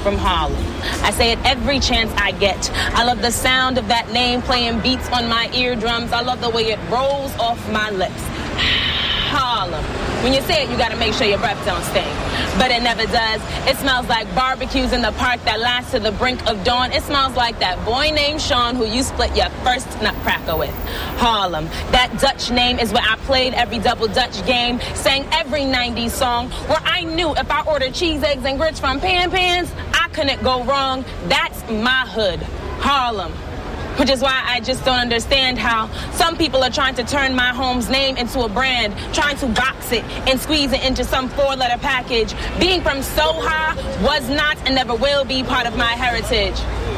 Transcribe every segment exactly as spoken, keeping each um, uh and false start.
from Harlem. I say it every chance I get. I love the sound of that name playing beats on my eardrums. I love the way it rolls off my lips. Harlem. When you say it, you gotta make sure your breath don't stink. But it never does. It smells like barbecues in the park that last to the brink of dawn. It smells like that boy named Sean who you split your first nutcracker with. Harlem. That Dutch name is where I played every double Dutch game, sang every nineties song, where I knew if I ordered cheese, eggs, and grits from Pan Pans, I couldn't go wrong. That's my hood. Harlem. Which is why I just don't understand how some people are trying to turn my home's name into a brand, trying to box it and squeeze it into some four-letter package. Being from Soha was not and never will be part of my heritage.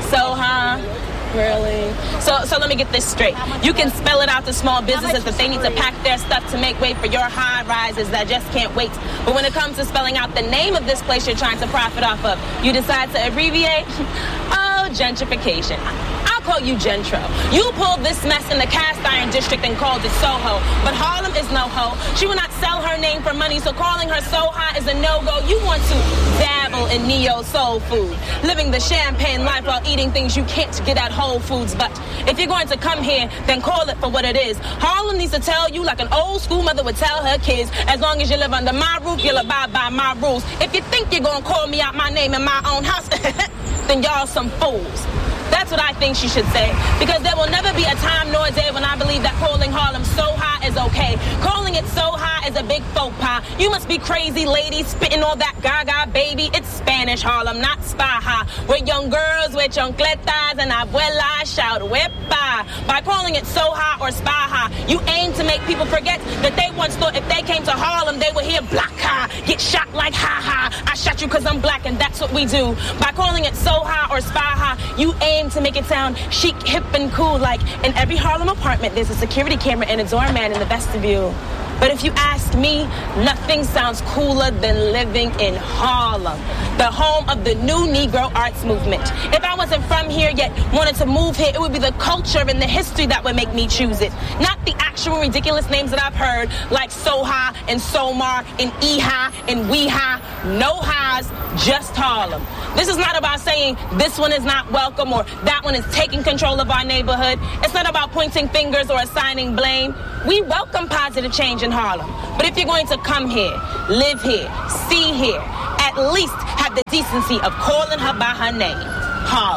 Soha? Really? So so let me get this straight. You can spell it out to small businesses that they need to pack their stuff to make way for your high rises that just can't wait. But when it comes to spelling out the name of this place you're trying to profit off of, you decide to abbreviate? Oh, gentrification. Call you Gentro. You pulled this mess in the cast iron district and called it Soho. But Harlem is no ho. She will not sell her name for money, so calling her Soha is a no-go. You want to dabble in neo-soul food, living the champagne life while eating things you can't get at Whole Foods. But if you're going to come here, then call it for what it is. Harlem needs to tell you like an old school mother would tell her kids, as long as you live under my roof, you'll abide by my rules. If you think you're going to call me out my name in my own house, then y'all some fools. That's what I think she should say, because there will never be a time nor a day when I believe that calling Harlem Soha is okay. Calling it Soha is a big faux pas. You must be crazy, lady, spitting all that gaga, baby. It's Spanish Harlem, not Spaha, where young girls with chancletas and abuelas shout wepa. By calling it Soha or Spaha, you aim to make people forget that they once thought if they came to Harlem, they would hear blacka, get shot like ha ha. I shot you because I'm black, and that's what we do. By calling it Soha or Spaha, you aim to make it sound chic, hip, and cool, like in every Harlem apartment there's a security camera and a doorman in the vestibule. But if you ask me, nothing sounds cooler than living in Harlem, the home of the new Negro arts movement. If I wasn't from here yet wanted to move here, it would be the culture and the history that would make me choose it, not the actual ridiculous names that I've heard, like Soha and Somar and Eha and Weha. No highs, just Harlem. This is not about saying this one is not welcome or that one is taking control of our neighborhood. It's not about pointing fingers or assigning blame. We welcome positive change in Harlem. But if you're going to come here, live here, see here, at least have the decency of calling her by her name. Harlem.